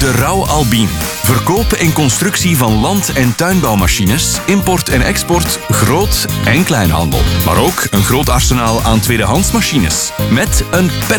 De Rauw Albien. Verkoop en constructie van land- en tuinbouwmachines, import en export, groot- en kleinhandel. Maar ook een groot arsenaal aan tweedehands machines. Met een